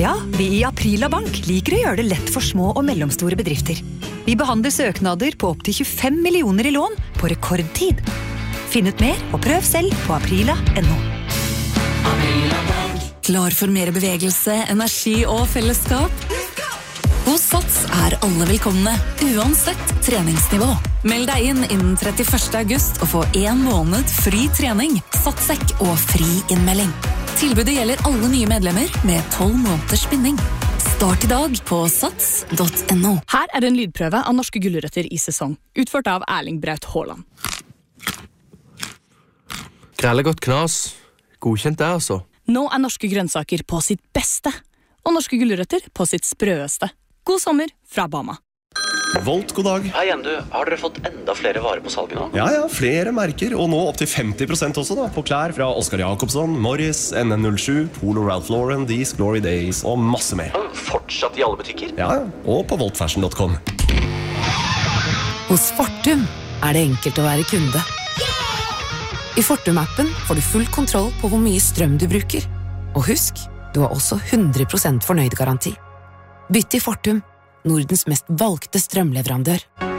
Ja, vi I Aprila Bank liker å gjøre det lett for små og mellomstore bedrifter. Vi behandler søknader på opp til 25 millioner I lån på rekordtid. Finn ut mer og prøv selv på aprila.no. Klar for mer bevegelse, energi og fellesskap? Hos Sats alle velkomne, uansett treningsnivå. Meld deg inn innen 31. august og få 1 måned fri trening, satssekk og fri innmelding. Tilbudet gjelder alle nye medlemmer med 12 måneders binding. Start I dag på sats.no. Her det en lydprøve av norske gulrøtter I sesong, utført av Erling Braut Haaland. Grellegodt knas. Godkjent det, altså. Nå norske grønnsaker på sitt beste, og norske gulrøtter på sitt sprøeste. God sommer fra Bama. Volt, god dag. Hei igjen, du. Har dere fått enda flere varer på salget nå? Ja, flere merker, og nå opp til 50% også da, på klær fra Oscar Jacobsson, Morris, NN07, Polo Ralph Lauren, These Glory Days og masse mer. Fortsatt I alle butikker? Ja, og på voltfashion.com. Hos Fortum det enkelt å være kunde. I Fortum-appen får du full kontroll på hvor mye strøm du bruker. Og husk, du har også 100% fornøyd garanti. Bytt til Fortum, Nordens mest valgte strømleverandør.